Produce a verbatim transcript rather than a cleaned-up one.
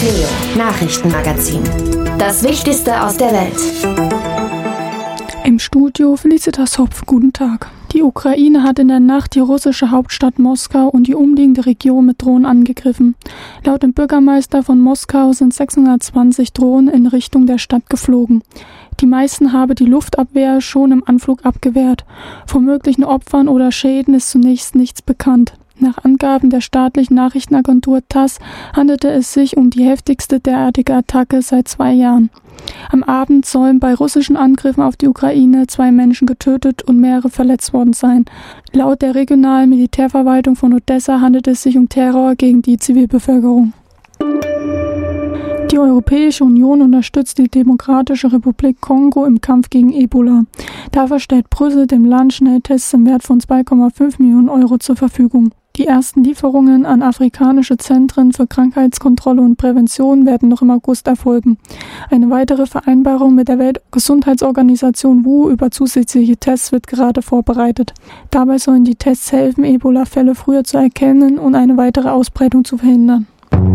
Neo Nachrichtenmagazin. Das Wichtigste aus der Welt. Im Studio Felicitas Hopf, guten Tag. Die Ukraine hat in der Nacht die russische Hauptstadt Moskau und die umliegende Region mit Drohnen angegriffen. Laut dem Bürgermeister von Moskau sind sechshundertzwanzig Drohnen in Richtung der Stadt geflogen. Die meisten habe die Luftabwehr schon im Anflug abgewehrt. Von möglichen Opfern oder Schäden ist zunächst nichts bekannt. Nach Angaben der staatlichen Nachrichtenagentur TASS handelte es sich um die heftigste derartige Attacke seit zwei Jahren. Am Abend sollen bei russischen Angriffen auf die Ukraine zwei Menschen getötet und mehrere verletzt worden sein. Laut der regionalen Militärverwaltung von Odessa handelt es sich um Terror gegen die Zivilbevölkerung. Die Europäische Union unterstützt die Demokratische Republik Kongo im Kampf gegen Ebola. Dafür stellt Brüssel dem Land Schnelltests im Wert von zwei Komma fünf Millionen Euro zur Verfügung. Die ersten Lieferungen an afrikanische Zentren für Krankheitskontrolle und Prävention werden noch im August erfolgen. Eine weitere Vereinbarung mit der Weltgesundheitsorganisation W H O über zusätzliche Tests wird gerade vorbereitet. Dabei sollen die Tests helfen, Ebola-Fälle früher zu erkennen und eine weitere Ausbreitung zu verhindern.